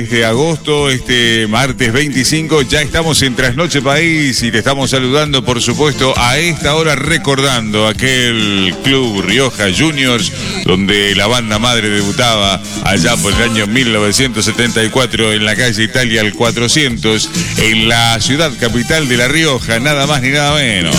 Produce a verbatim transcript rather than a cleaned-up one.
De agosto, este martes veinticinco, ya estamos en Trasnoche País y te estamos saludando, por supuesto, a esta hora recordando aquel club Rioja Juniors, donde la banda madre debutaba allá por el año mil novecientos setenta y cuatro en la calle Italia al cuatrocientos, en la ciudad capital de La Rioja, nada más ni nada menos.